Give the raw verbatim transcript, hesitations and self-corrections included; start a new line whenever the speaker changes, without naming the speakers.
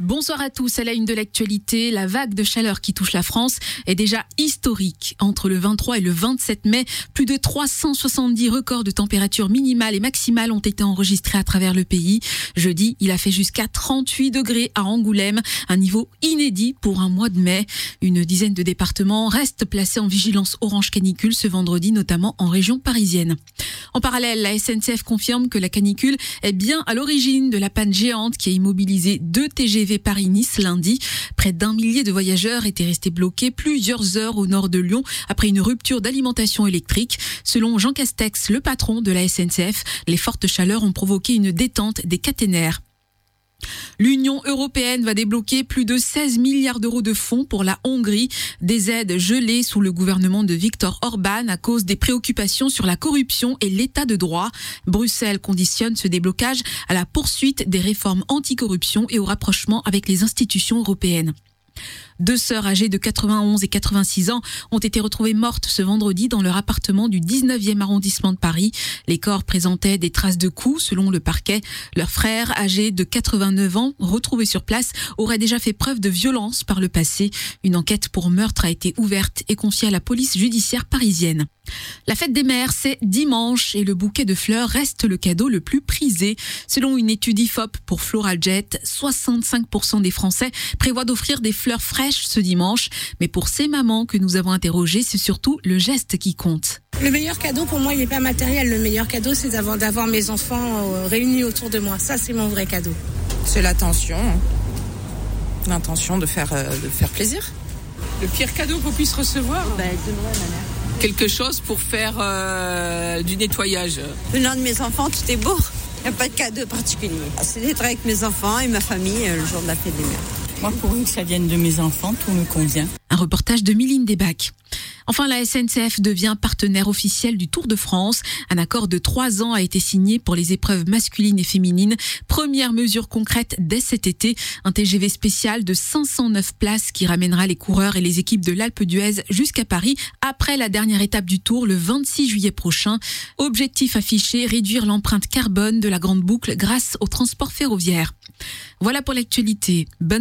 Bonsoir à tous. À la une de l'actualité, la vague de chaleur qui touche la France est déjà historique. Entre le vingt-trois et le vingt-sept mai, plus de trois cent soixante-dix records de température minimale et maximale ont été enregistrés à travers le pays. Jeudi, il a fait jusqu'à trente-huit degrés à Angoulême, un niveau inédit pour un mois de mai. Une dizaine de départements restent placés en vigilance orange canicule ce vendredi, notamment en région parisienne. En parallèle, la S N C F confirme que la canicule est bien à l'origine de la panne géante qui a immobilisé deux T G V Paris-Nice lundi. Près d'un millier de voyageurs étaient restés bloqués plusieurs heures au nord de Lyon après une rupture d'alimentation électrique. Selon Jean Castex, le patron de la S N C F, les fortes chaleurs ont provoqué une détente des caténaires. L'Union européenne va débloquer plus de seize milliards d'euros de fonds pour la Hongrie, des aides gelées sous le gouvernement de Viktor Orban à cause des préoccupations sur la corruption et l'état de droit. Bruxelles conditionne ce déblocage à la poursuite des réformes anticorruption et au rapprochement avec les institutions européennes. Deux sœurs âgées de quatre-vingt-onze et quatre-vingt-six ans ont été retrouvées mortes ce vendredi dans leur appartement du dix-neuvième arrondissement de Paris. Les corps présentaient des traces de coups selon le parquet. Leur frère, âgé de quatre-vingt-neuf ans, retrouvé sur place, aurait déjà fait preuve de violence par le passé. Une enquête pour meurtre a été ouverte et confiée à la police judiciaire parisienne. La fête des mères, c'est dimanche et le bouquet de fleurs reste le cadeau le plus prisé. Selon une étude I F O P pour Floraljet, soixante-cinq pour cent des Français prévoient d'offrir des fleurs fraîches ce dimanche. Mais pour ces mamans que nous avons interrogées, c'est surtout le geste qui compte.
Le meilleur cadeau pour moi, il n'est pas matériel. Le meilleur cadeau, c'est d'avoir, d'avoir mes enfants réunis autour de moi. Ça, c'est mon vrai cadeau.
C'est l'attention, l'intention de faire, de faire plaisir.
Le pire cadeau qu'on puisse recevoir,
bah, de Noël, ma mère.
Quelque chose pour faire euh, du nettoyage.
Venant de mes enfants, tout est beau. Il n'y a pas de cadeau particulier. C'est d'être avec mes enfants et ma famille le jour de la fête des mères.
Moi, pourvu que ça vienne de mes enfants, tout me convient.
Un reportage de Miline Desbacs. Enfin, la S N C F devient partenaire officiel du Tour de France. Un accord de trois ans a été signé pour les épreuves masculines et féminines. Première mesure concrète dès cet été, un T G V spécial de cinq cent neuf places qui ramènera les coureurs et les équipes de l'Alpe d'Huez jusqu'à Paris après la dernière étape du Tour le vingt-six juillet prochain. Objectif affiché, réduire l'empreinte carbone de la grande boucle grâce au transport ferroviaire. Voilà pour l'actualité. Bonne